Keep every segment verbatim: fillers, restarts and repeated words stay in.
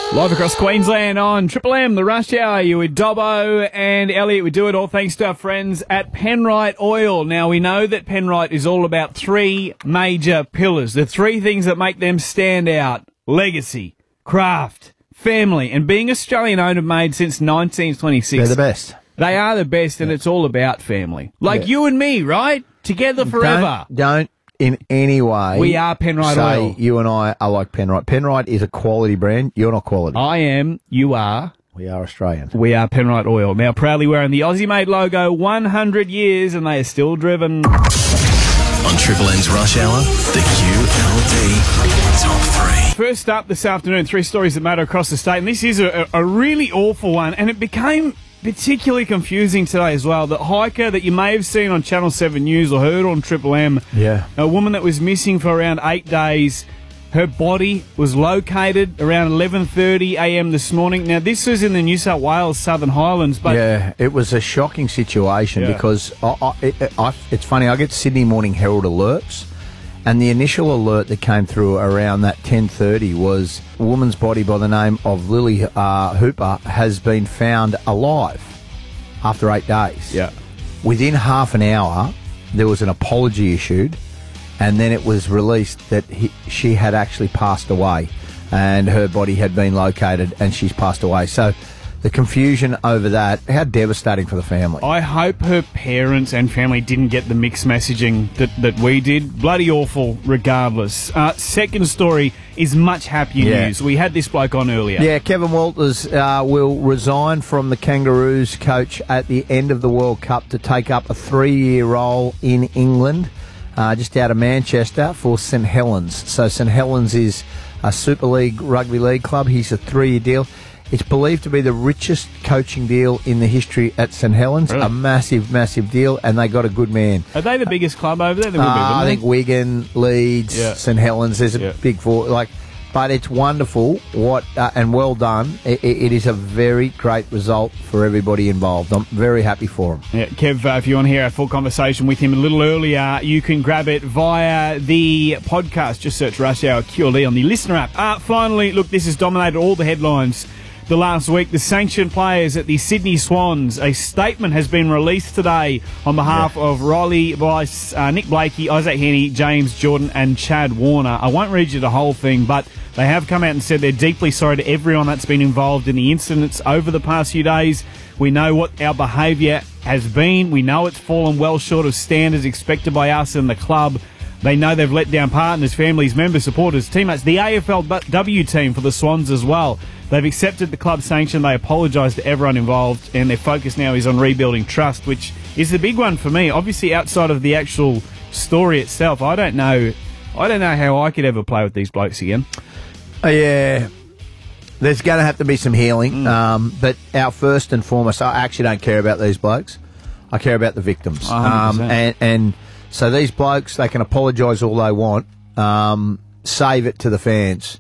Live across Queensland on Triple M, the Rush Hour. You with Dobbo and Elliot. We do it all thanks to our friends at Penrite Oil. Now, we know that Penrite is all about three major pillars. The three things that make them stand out: legacy, craft, family, and being Australian-owned and made since nineteen twenty-six. They're the best. They are the best, and it's all about family. Like Yeah. you and me, right? Together forever. Don't, don't in any way We are Penrite say Oil. you and I are like Penrite. Penrite is a quality brand. You're not quality. I am, you are. We are Australian. We are Penrite Oil. Now proudly wearing the Aussie-made logo, one hundred years, and they are still driven. On Triple M's Rush Hour, the Q L D Top three. First up this afternoon, three stories that matter across the state, and this is a, a really awful one, and it became particularly confusing today as well. The hiker that you may have seen on Channel seven News or heard on Triple M, Yeah. a woman that was missing for around eight days, her body was located around eleven thirty a m this morning. Now, this was in the New South Wales Southern Highlands, but Yeah, it was a shocking situation Yeah. because I, I, it, I, it's funny, I get Sydney Morning Herald alerts, and the initial alert that came through around that ten thirty was a woman's body by the name of Lily uh, Hooper has been found alive after eight days. yeah. Within half an hour, there was an apology issued, and then it was released that he, she had actually passed away, and her body had been located, and she's passed away. So the confusion over that, how devastating for the family. I hope her parents and family didn't get the mixed messaging that, that we did. Bloody awful, regardless. Uh, second story is much happier Yeah. news. We had this bloke on earlier. Yeah, Kevin Walters uh, will resign from the Kangaroos coach at the end of the World Cup to take up a three-year role in England, uh, just out of Manchester, for St Helens. So St Helens is a Super League rugby league club. He's a three-year deal. It's believed to be the richest coaching deal in the history at St Helens. Really? A massive, massive deal, and they got a good man. Are they the biggest club over there? They would Uh, be, wouldn't I they? think Wigan, Leeds, Yeah. St Helens. There's a Yeah. big four. Like, but it's wonderful. What uh, and well done. It, it is a very great result for everybody involved. I'm very happy for them. Yeah, Kev, uh, if you want to hear a full conversation with him a little earlier, you can grab it via the podcast. Just search Rush Hour Q L D on the Listener app. Uh, finally, look, this has dominated all the headlines the last week. The sanctioned players at the Sydney Swans. A statement has been released today on behalf yeah. of Riley Bryce, uh, Nick Blakey, Isaac Henney, James Jordan and Chad Warner. I won't read you the whole thing, but they have come out and said they're deeply sorry to everyone that's been involved in the incidents over the past few days. We know what our behaviour has been. We know it's fallen well short of standards expected by us and the club. They know they've let down partners, families, members, supporters, teammates, the A F L W team for the Swans as well. They've accepted the club sanction. They apologise to everyone involved, and their focus now is on rebuilding trust, which is the big one for me. Obviously, outside of the actual story itself, I don't know. I don't know how I could ever play with these blokes again. Uh, yeah, there's going to have to be some healing. Mm. Um, but our first and foremost, I actually don't care about these blokes. I care about the victims. one hundred percent. Um, and, and so these blokes, they can apologise all they want. Um, save it to the fans.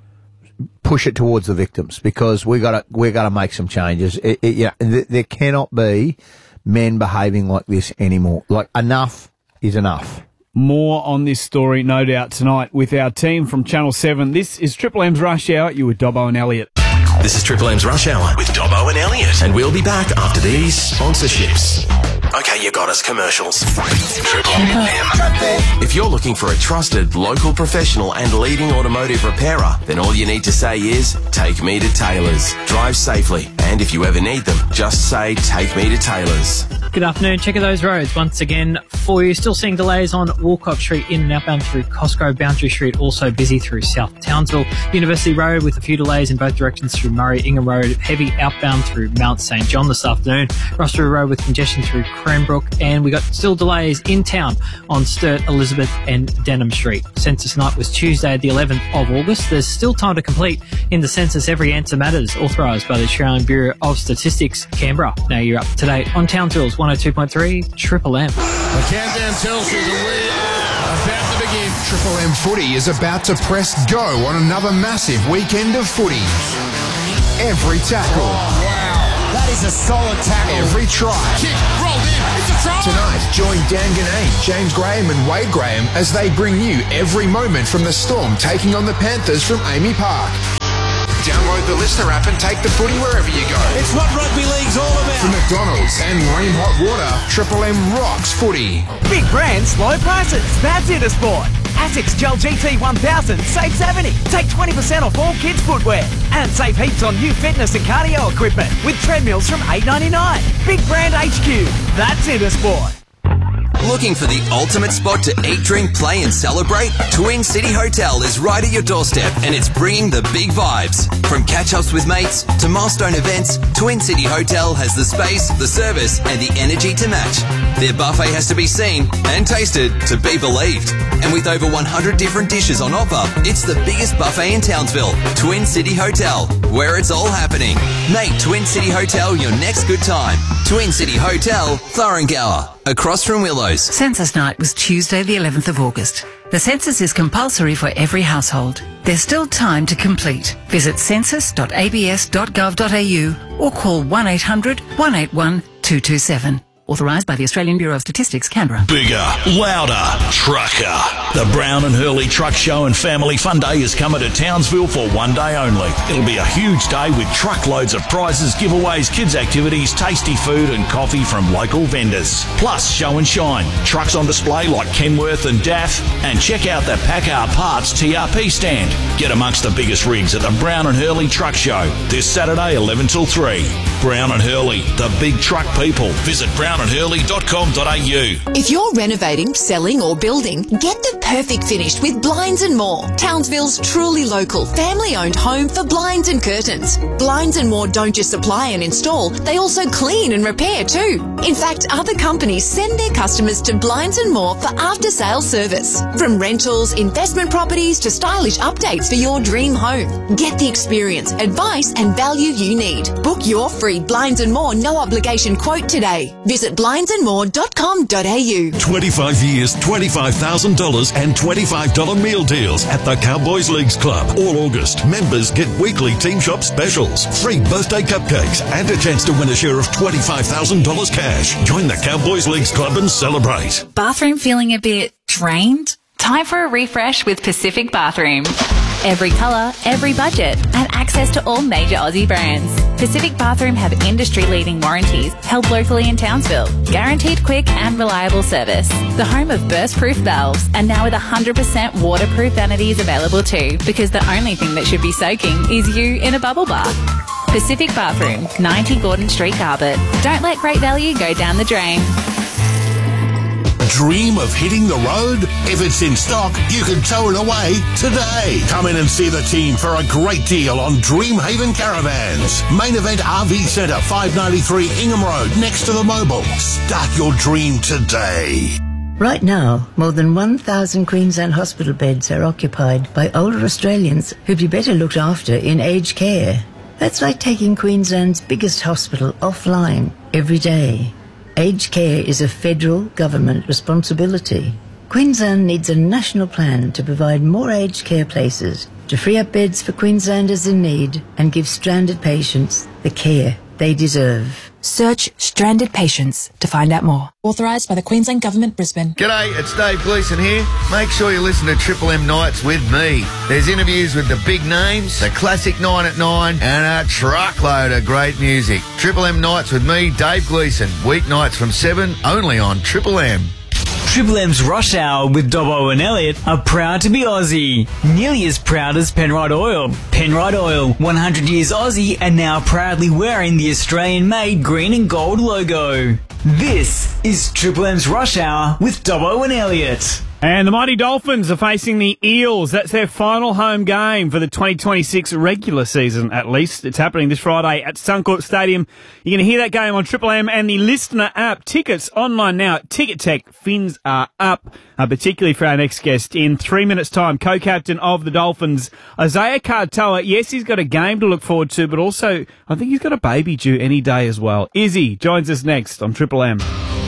Push it towards the victims, because we got to we got to make some changes. It, it, yeah, th- there cannot be men behaving like this anymore. Like, enough is enough. More on this story, no doubt, tonight with our team from Channel seven. This is Triple M's Rush Hour. You with Dobbo and Elliot. This is Triple M's Rush Hour with Dobbo and Elliot. And we'll be back after these sponsorships. Okay, you got us commercials. Triple M. If you're looking for a trusted, local professional and leading automotive repairer, then all you need to say is, take me to Taylor's. Drive safely. And if you ever need them, just say, take me to Taylor's. Good afternoon. Check out those roads once again for you. Still seeing delays on Walcott Street in and outbound through Costco. Boundary Street also busy through South Townsville. University Road with a few delays in both directions through Murray. Ingham Road heavy outbound through Mount Saint John this afternoon. Rossiter Road with congestion through Cranbrook. And we got still delays in town on Sturt, Elizabeth and Denham Street. Census night was Tuesday the eleventh of August. There's still time to complete in the census. Every answer matters, authorised by the Australian Bureau of Statistics, Canberra. Now you're up to date on Townsville's one oh two point three Triple M. The countdown tells you the lead about to begin. Triple M footy is about to press go on another massive weekend of footy. Every tackle. Oh, wow. That is a solid tackle. Every try. Kick, rolled in. It's a try. Tonight, join Dan Ganane, James Graham and Wade Graham as they bring you every moment from the Storm taking on the Panthers from Amy Park. Download the Listener app and take the footy wherever you go. It's what rugby league's all about. From McDonald's and Ream Hot Water, Triple M rocks footy. Big brands, low prices. That's it, a sport. Asics Gel G T one thousand, save seventy. Take twenty percent off all kids' footwear. And save heaps on new fitness and cardio equipment with treadmills from eight ninety-nine. Big brand H Q. That's it, a sport. Looking for the ultimate spot to eat, drink, play and celebrate? Twin City Hotel is right at your doorstep and it's bringing the big vibes. From catch-ups with mates to milestone events, Twin City Hotel has the space, the service and the energy to match. Their buffet has to be seen and tasted to be believed. And with over one hundred different dishes on offer, it's the biggest buffet in Townsville. Twin City Hotel, where it's all happening. Make Twin City Hotel your next good time. Twin City Hotel, Thorrengower, across from Willows. Census night was Tuesday the eleventh of August. The census is compulsory for every household. There's still time to complete. Visit census dot a b s dot gov dot a u or call one eight hundred, one eight one, two two seven. Authorised by the Australian Bureau of Statistics, Canberra. Bigger, louder, trucker. The Brown and Hurley Truck Show and Family Fun Day is coming to Townsville for one day only. It'll be a huge day with truckloads of prizes, giveaways, kids' activities, tasty food and coffee from local vendors. Plus, show and shine. Trucks on display like Kenworth and D A F. And check out the Packard Parts T R P stand. Get amongst the biggest rigs at the Brown and Hurley Truck Show this Saturday, eleven till three. Brown and Hurley, the big truck people. Visit brown and hurley dot com dot a u. If you're renovating, selling or building, get the perfect finish with Blinds and More, Townsville's truly local, family-owned home for blinds and curtains. Blinds and More don't just supply and install, they also clean and repair too. In fact, other companies send their customers to Blinds and More for after-sale service. From rentals, investment properties to stylish updates for your dream home. Get the experience, advice and value you need. Book your free Blinds and More no-obligation quote today. Visit blinds and more dot com dot a u. twenty-five years, twenty-five thousand dollars and twenty-five dollars meal deals at the Cowboys Leagues Club. All August, members get weekly team shop specials, free birthday cupcakes and a chance to win a share of twenty-five thousand dollars cash. Join the Cowboys Leagues Club and celebrate. Bathroom feeling a bit drained? Time for a refresh with Pacific Bathroom. Every colour, every budget, and access to all major Aussie brands. Pacific Bathroom have industry-leading warranties held locally in Townsville. Guaranteed quick and reliable service. The home of burst-proof valves, and now with one hundred percent waterproof vanities available too, because the only thing that should be soaking is you in a bubble bath. Pacific Bathroom, ninety Gordon Street, Garbutt. Don't let great value go down the drain. Dream of hitting the road? If it's in stock, you can tow it away today. Come in and see the team for a great deal on Dreamhaven Caravans. Main Event R V Centre, five ninety-three Ingham Road, next to the Mobil. Start your dream today. Right now, more than one thousand Queensland hospital beds are occupied by older Australians who'd be better looked after in aged care. That's like taking Queensland's biggest hospital offline every day. Aged care is a federal government responsibility. Queensland needs a national plan to provide more aged care places, to free up beds for Queenslanders in need and give stranded patients the care they deserve. Search Stranded Patients to find out more. Authorised by the Queensland Government, Brisbane. G'day, it's Dave Gleeson here. Make sure you listen to Triple M Nights with me. There's interviews with the big names, the classic nine at nine, and a truckload of great music. Triple M Nights with me, Dave Gleeson. Weeknights from seven, only on Triple M. Triple M's Rush Hour with Dobbo and Elliot are proud to be Aussie. Nearly as proud as Penrite Oil. Penrite Oil, one hundred years Aussie and now proudly wearing the Australian-made green and gold logo. This is Triple M's Rush Hour with Dobbo and Elliot. And the Mighty Dolphins are facing the Eels. That's their final home game for the twenty twenty-six regular season, at least. It's happening this Friday at Suncorp Stadium. You're going to hear that game on Triple M and the Listener app. Tickets online now at Ticket Tech. Fins are up, uh, particularly for our next guest. In three minutes' time, co-captain of the Dolphins, Isaiah Katoa. Yes, he's got a game to look forward to, but also I think he's got a baby due any day as well. Izzy joins us next on Triple M.